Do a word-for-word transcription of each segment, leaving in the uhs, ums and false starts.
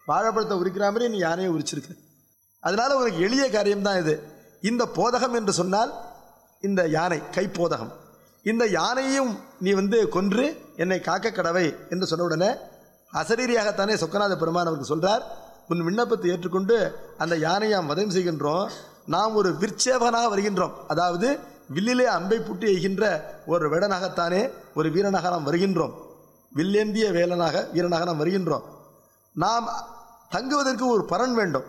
வாழைப்பழத்தை உரிக்கிற மாதிரி நீ யானையை உரிச்சிருக்க. அதனால உனக்கு எளிய காரியம்தான் இது. இந்த போதகம் என்று சொன்னால் இந்த யானை கைப்போதகம். இந்த யானையும் நீ வந்து கொன்று என்னை காக்க கடவை என்று சொன்ன உடனே அசரீரியாகத்தானே சொக்கநாத பெருமான் அவருக்கு சொல்றார், உன் விண்ணப்பத்தை ஏற்றுக்கொண்டு அந்த யானையை வதம் செய்கின்றோம். நாம் ஒரு விற்சேவனாக வருகின்றோம், அதாவது வில்லிலே அம்பை புட்டி எய்கின்ற ஒரு வேடனாகத்தானே ஒரு வீரனாக நாம் வருகின்றோம். வில்லேந்திய வேலனாக வீரனாக நாம் வருகின்றோம். நாம் தங்குவதற்கு ஒரு பரன் வேண்டும்.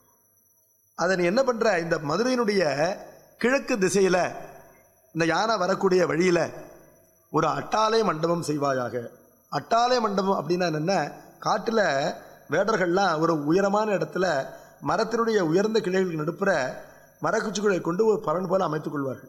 அதை நீ என்ன பண்ற, இந்த மதுரையினுடைய கிழக்கு திசையில இந்த யானை வரக்கூடிய வழியில ஒரு அட்டாளை மண்டபம் செய்வாயாக. அட்டாளை மண்டபம் அப்படின்னா என்ன, காட்டுல வேடர்கள்லாம் ஒரு உயரமான இடத்துல மரத்தினுடைய உயர்ந்த கிளைகளுக்கு நடுப்புற மரக்குச்சிகளை கொண்டு ஒரு பரன் போல அமைத்துக் கொள்வார்கள்.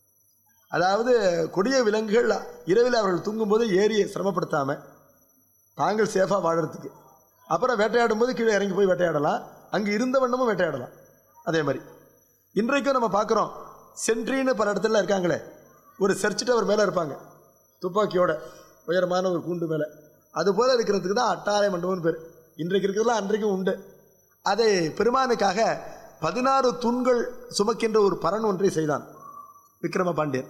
அதாவது கொடிய விலங்குகள் இரவில் அவர்கள் தூங்கும்போது ஏறியை சிரமப்படுத்தாம தாங்கள் சேஃபா வாழறதுக்கு. அப்புறம் வேட்டையாடும் போது கீழே இறங்கி போய் வேட்டையாடலாம், அங்கு இருந்த வண்ணமும் வேட்டையாடலாம். அதே மாதிரி இன்றைக்கும் நம்ம பார்க்குறோம், சென்ட்ரின்னு பல இடத்துல இருக்காங்களே, ஒரு சர்ச் டவர் மேலே இருப்பாங்க துப்பாக்கியோட உயரமான ஒரு கூண்டு மேலே. அது போல இருக்கிறதுக்கு தான் அட்டாளை மண்டபம்னு பேர். இன்றைக்கு இருக்கிறதுலாம் அன்றைக்கும் உண்டு. அதை பெருமானுக்காக பதினாறு தூண்கள் சுமக்கின்ற ஒரு பரன் ஒன்றை செய்தான் விக்ரம பாண்டியன்.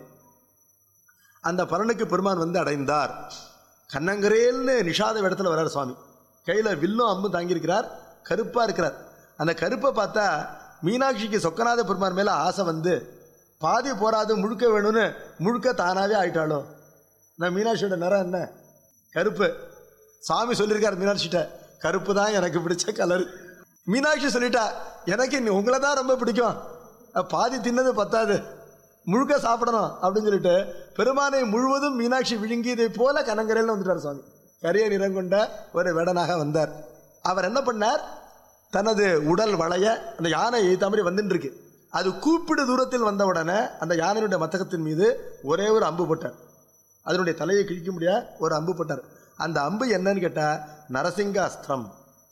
அந்த பரனுக்கு பெருமான் வந்து அடைந்தார். கண்ணங்கரேல்னு நிஷாத இடத்துல வர்றார் சுவாமி. கையில் வில்லும் அம்பும் தாங்கியிருக்கிறார், கருப்பாக இருக்கிறார். அந்த கருப்பை பார்த்தா மீனாட்சிக்கு சொக்கநாத பெருமான் மேலே ஆசை வந்து பாதி போராது முழுக்க வேணும்னு முழுக்க தானாகவே ஆயிட்டாளோ. நான் மீனாட்சியோட நிறம் என்ன, கருப்பு. சாமி சொல்லியிருக்கார் மீனாட்சிகிட்ட, கருப்பு தான் எனக்கு பிடிச்ச கலர். மீனாட்சி சொல்லிட்டா, எனக்கு உங்களை தான் ரொம்ப பிடிக்கும், பாதி தின்னது பத்தாது, முழுக்க சாப்பிடணும் அப்படின்னு சொல்லிட்டு பெருமானை முழுவதும் மீனாட்சி விழுங்கியதை போல கனங்கரையில் வந்துட்டார் சுவாமி. கரிய நிறம் கொண்ட ஒரு வேடனாக வந்தார். அவர் என்ன பண்ணார், தனது உடல் வளைய அந்த யானை எய்த்த மாதிரி வந்துட்டு இருக்கு. அது கூப்பிடு தூரத்தில் வந்த உடனே அந்த யானையுடைய மத்தகத்தின் மீது ஒரே ஒரு அம்பு போட்டார். அதனுடைய தலையை கிழிக்க முடியாது ஒரு அம்பு போட்டார். அந்த அம்பு என்னன்னு கேட்டா நரசிங்க அஸ்திரம்.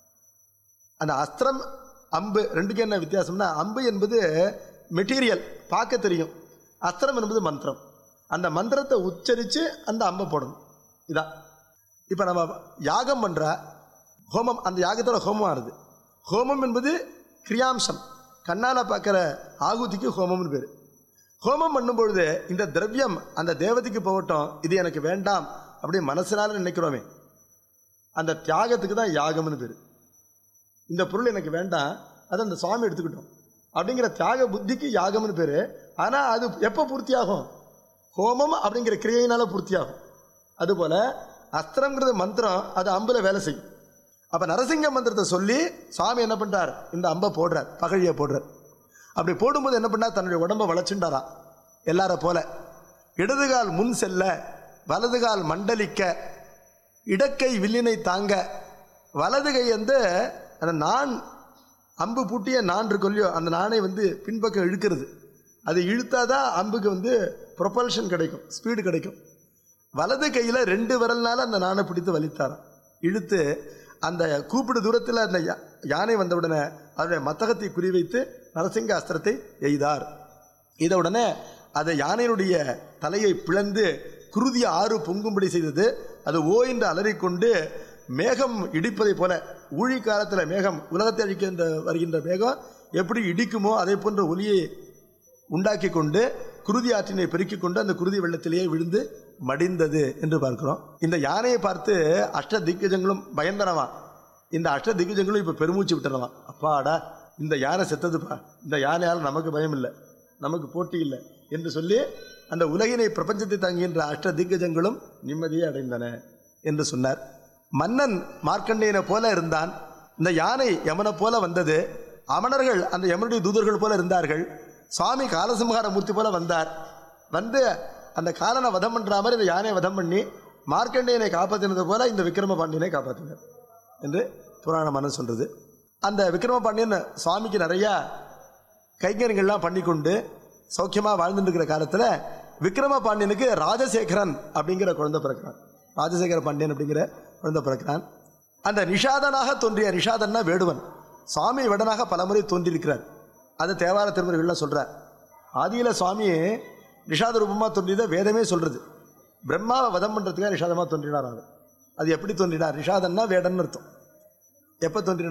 அந்த அஸ்திரம் அம்பு ரெண்டுக்கு என்ன வித்தியாசம்னா, அம்பு என்பது மெட்டீரியல் பார்க்க தெரியும், அஸ்திரம் என்பது மந்திரம். அந்த மந்திரத்தை உச்சரித்து அந்த அம்பை போடணும். இதான் இப்போ நம்ம யாகம் பண்ணுற ஹோமம், அந்த யாகத்தில் ஹோமம் ஆறுது. ஹோமம் என்பது கிரியாம்சம், கண்ணால் பார்க்குற ஆகுதிக்கு ஹோமம்னு பேர். ஹோமம் பண்ணும்பொழுது இந்த திரவியம் அந்த தேவதைக்கு போகட்டும், இது எனக்கு வேண்டாம் அப்படி மனசினால நினைக்கிறோமே, அந்த தியாகத்துக்கு தான் யாகம்னு பேர். இந்த பொருள் எனக்கு வேண்டாம், அதை அந்த சுவாமி எடுத்துக்கிட்டோம் அப்படிங்கிற தியாக புத்திக்கு யாகம்னு பேர். ஆனால் அது எப்போ பூர்த்தியாகும், ஹோமம் அப்படிங்கிற கிரியையினால பூர்த்தியாகும். அதுபோல் அஸ்திரங்கிறது மந்திரம், அது அம்புல வேலை செய்யும். அப்போ நரசிங்க மந்திரத்தை சொல்லி சுவாமி என்ன பண்ணுறார், இந்த அம்பை போடுறார், பகழியை போடுறார். அப்படி போடும்போது என்ன பண்ணார், தன்னுடைய உடம்பை வளைச்சுட்டாரா எல்லார போல. இடதுகால் முன் செல்ல, வலதுகால் மண்டலிக்க, இடக்கை வில்லினை தாங்க, வலது கை வந்து அந்த நான் அம்பு பூட்டிய நான் இருக்கொல்லையோ அந்த நாணை வந்து பின்பக்கம் இழுக்கிறது. அது இழுத்தாதான் அம்புக்கு வந்து ப்ரொபல்ஷன் கிடைக்கும், ஸ்பீடு கிடைக்கும். வலது கையில் ரெண்டு விரல்னால அந்த நாணை பிடித்து வலித்தாராம். இழுத்து அந்த கூப்பிடு தூரத்தில் அந்த யானை வந்தவுடனே அதனுடைய மத்தகத்தை குறிவைத்து நரசிங்க அஸ்திரத்தை எய்தார். இதை உடனே அதை யானையினுடைய தலையை பிளந்து குருதிய ஆறு பொங்கும்படி செய்தது. அது ஓ என்று அலறிக்கொண்டு மேகம் இடிப்பதை போல, ஊழி காலத்தில் மேகம் உலகத்தை அழிக்கின்ற வருகின்ற மேகம் எப்படி இடிக்குமோ அதே போன்ற ஒலியை உண்டாக்கி கொண்டு குருதி ஆற்றினை பெருக்கிக் கொண்டு அந்த குருதி வெள்ளத்திலேயே விழுந்து மடிந்தது என்று பார்க்கிறோம். இந்த யானையை பார்த்து அஷ்ட திக்கஜங்களும் பயந்தனவா. இந்த அஷ்ட திக்கஜங்களும் இப்போ பெருமூச்சு விட்டனவா, அப்பாடா இந்த யானை செத்ததுப்பா, இந்த யானையால் நமக்கு பயம் இல்லை, நமக்கு போட்டி இல்லை என்று சொல்லி அந்த உலகினை பிரபஞ்சத்தை தாங்குகின்ற அஷ்ட திக்கஜங்களும் நிம்மதியை அடைந்தன என்று சொன்னார். மன்னன் மார்க்கண்டேயனை போல இருந்தான், இந்த யானை யமனை போல வந்தது, அமணர்கள் அந்த யமனுடைய தூதர்கள் போல இருந்தார்கள், சுவாமி காலசம்ஹார மூர்த்தி போல வந்தார். வந்து அந்த காலனை வதம் பண்ணுற மாதிரி இந்த யானையை வதம் பண்ணி மார்க்கண்டேயனை காப்பாற்றினது போல இந்த விக்ரம பாண்டியனை காப்பாற்றினார் என்று புராண மன்னன் சொல்றது. அந்த விக்ரம பாண்டியன் சுவாமிக்கு நிறையா கைங்கரியங்கள்லாம் பண்ணி கொண்டு சௌக்கியமாக வாழ்ந்துட்டு இருக்கிற காலத்தில் விக்ரம பாண்டியனுக்கு ராஜசேகரன் அப்படிங்கிற குழந்தை பிறக்கிறான். ராஜசேகர பாண்டியன் அப்படிங்கிற குழந்தை பிறக்கிறான். அந்த நிஷாதனாக தோன்றிய, நிஷாதன்னா வேடுவன், சுவாமி வேடனாக பலமுறை தோன்றியிருக்கிறார். அதை தேவார திருமுறைகள்லாம் சொல்கிறார். ஆதியில் சுவாமி நிஷாத ரூபமாக தோன்றியதை வேதமே சொல்கிறது. பிரம்மாவை வதம் பண்ணுறதுக்காக நிஷாதமாக தோன்றினார். அது எப்படி தோன்றினார், நிஷாதன்னா வேடன்னு அர்த்தம். எப்போ தோன்றினார்?